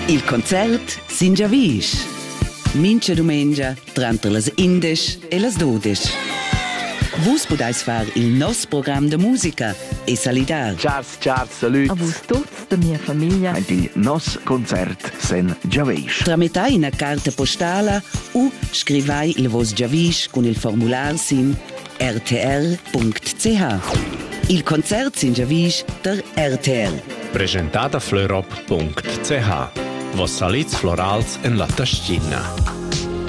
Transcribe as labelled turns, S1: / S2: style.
S1: Il concert sin già vis. Mincha domengia, tranta las 11 e las 12. Vus podais far il nostro programma de musica e salidar.
S2: Ciao, salut.
S3: A vos tuts da mia famiglia.
S2: Ed il nos concert sen giavisch.
S1: Trametai una carta postala o scrivai il vos giavisch con il formular sin rtl.ch. Il concert sin giavisch der RTL.
S4: Presentata florop.ch. Vos salitz florals en la Tascina.